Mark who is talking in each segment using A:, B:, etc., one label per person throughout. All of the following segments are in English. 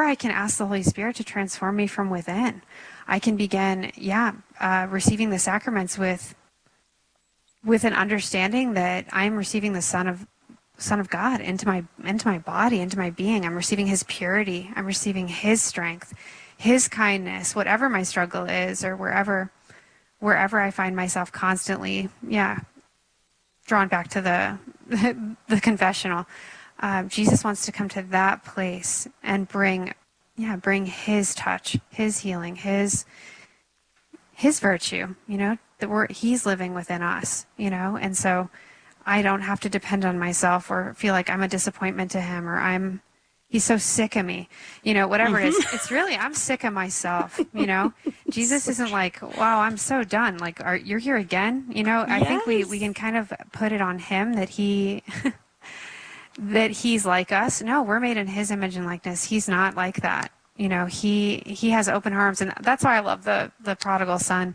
A: I can ask the Holy Spirit to transform me from within. I can begin, receiving the sacraments with an understanding that I'm receiving the Son of God into my body, into my being. I'm receiving His purity. I'm receiving His strength, His kindness, whatever my struggle is, or wherever I find myself constantly, drawn back to the confessional. Jesus wants to come to that place and bring His touch, His healing, His virtue, that He's living within us, and so I don't have to depend on myself or feel like I'm a disappointment to Him, or He's so sick of me, whatever it is. It's really, I'm sick of myself, Jesus isn't like, wow, I'm so done. Like, you're here again? I think we can kind of put it on Him that that He's like us. No, we're made in His image and likeness. He's not like that. He has open arms, and that's why I love the prodigal son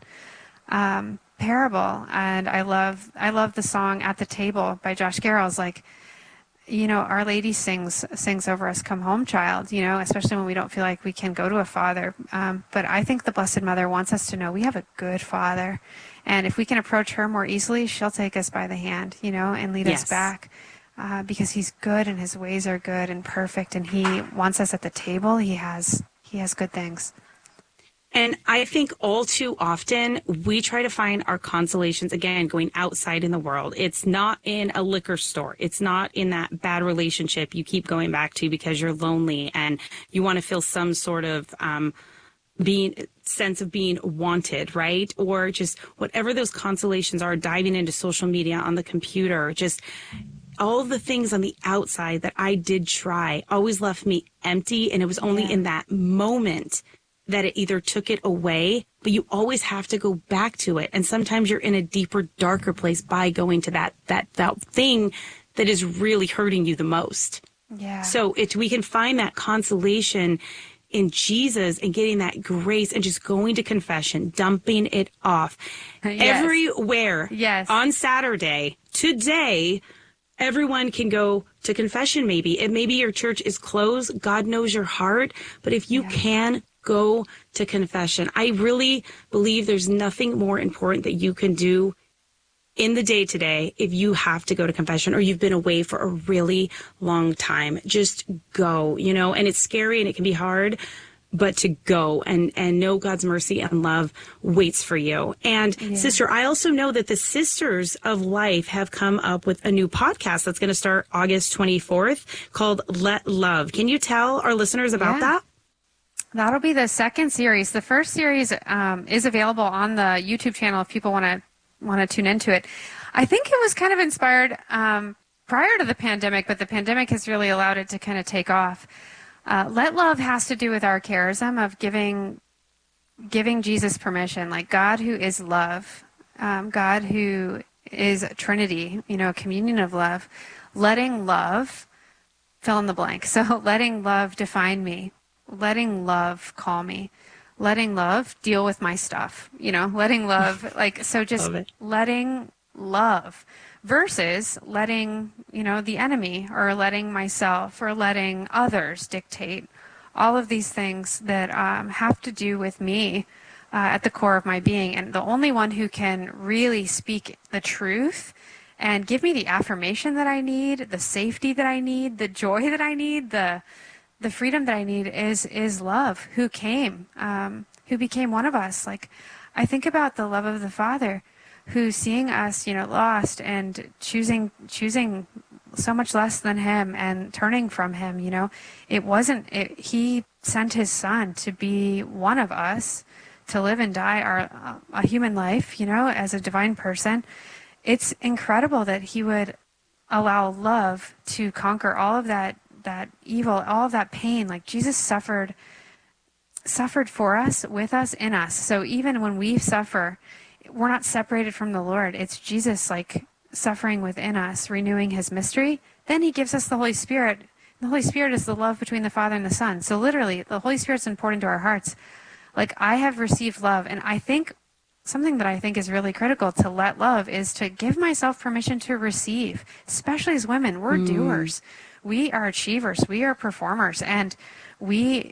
A: parable. And I love the song "At the Table" by Josh Garrels. Like, Our Lady sings over us, "Come home, child," especially when we don't feel like we can go to a father. But I think the Blessed Mother wants us to know we have a good Father. And if we can approach her more easily, she'll take us by the hand, and lead us back. Because He's good and His ways are good and perfect, and He wants us at the table. He has good things.
B: And I think all too often we try to find our consolations, again, going outside in the world. It's not in a liquor store. It's not in that bad relationship you keep going back to because you're lonely and you want to feel some sort of sense of being wanted, right? Or just whatever those consolations are, diving into social media, on the computer, just all of the things on the outside that I did try always left me empty. And it was only in that moment that it either took it away, but you always have to go back to it. And sometimes you're in a deeper, darker place by going to that thing that is really hurting you the most.
A: Yeah.
B: So we can find that consolation in Jesus and getting that grace and just going to confession, dumping it off everywhere.
A: Yes.
B: On Saturday, today, everyone can go to confession. Maybe your church is closed. God knows your heart. But if you can, go to confession. I really believe there's nothing more important that you can do in the day today if you have to go to confession or you've been away for a really long time. Just go, and it's scary and it can be hard, but to go and know God's mercy and love waits for you. And sister, I also know that the Sisters of Life have come up with a new podcast that's going to start August 24th called Let Love. Can you tell our listeners about that?
A: That'll be the second series. The first series is available on the YouTube channel if people want to tune into it. I think it was kind of inspired prior to the pandemic, but the pandemic has really allowed it to kind of take off. Let Love has to do with our charism of giving Jesus permission, like God who is love, God who is Trinity, a communion of love, letting love fill in the blank. So letting love define me, letting love call me, letting love deal with my stuff, letting love, just letting love versus letting, the enemy or letting myself or letting others dictate. All of these things that have to do with me at the core of my being. And the only one who can really speak the truth and give me the affirmation that I need, the safety that I need, the joy that I need, the freedom that I need is love, who came, who became one of us. Like, I think about the love of the Father, who seeing us, lost and choosing so much less than Him and turning from Him, He sent His Son to be one of us, to live and die a human life, as a divine person. It's incredible that He would allow love to conquer all of that evil, all of that pain. Like, Jesus suffered for us, with us, in us. So even when we suffer, we're not separated from the Lord. It's Jesus, suffering within us, renewing His mystery. Then He gives us the Holy Spirit. The Holy Spirit is the love between the Father and the Son. So literally, the Holy Spirit's important to our hearts. Like, I have received love, and I think something that I think is really critical to let love is to give myself permission to receive. Especially as women, we're doers. We are achievers. We are performers, and we